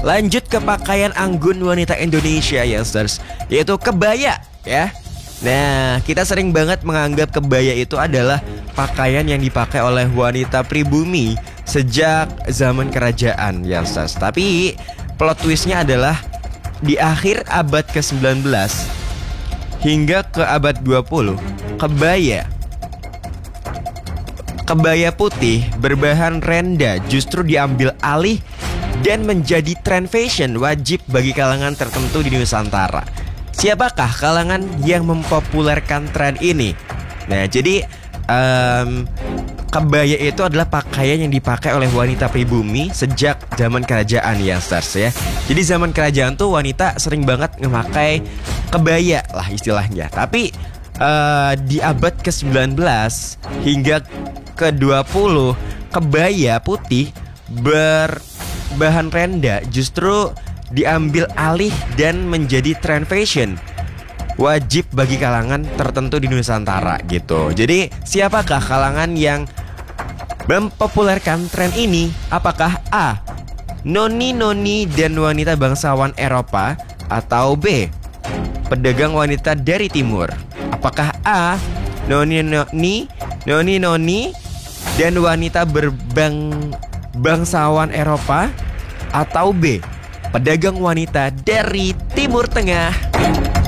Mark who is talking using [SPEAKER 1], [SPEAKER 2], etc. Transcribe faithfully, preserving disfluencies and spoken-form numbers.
[SPEAKER 1] Lanjut ke pakaian anggun wanita Indonesia, youngsters, yaitu kebaya ya. Nah, kita sering banget menganggap kebaya itu adalah pakaian yang dipakai oleh wanita pribumi sejak zaman kerajaan, youngsters. Tapi plot twistnya adalah di akhir abad ke sembilan belas hingga ke abad dua puluh, kebaya Kebaya putih berbahan renda justru diambil alih dan menjadi tren fashion wajib bagi kalangan tertentu di Nusantara. Siapakah kalangan yang mempopulerkan tren ini? Nah, jadi um, kebaya itu adalah pakaian yang dipakai oleh wanita pribumi sejak zaman kerajaan, ya, stars ya. Jadi zaman kerajaan tuh wanita sering banget memakai kebaya lah istilahnya. Tapi uh, di abad ke sembilan belas hingga ke dua puluh, kebaya putih berbahan renda justru diambil alih dan menjadi tren fashion wajib bagi kalangan tertentu di Nusantara gitu. Jadi siapakah kalangan yang mempopulerkan tren ini? Apakah A, noni-noni dan wanita bangsawan Eropa, atau B, pedagang wanita dari timur? Apakah A, noni-noni noni-noni dan wanita berbang bangsawan Eropa, atau B, pedagang wanita dari Timur Tengah?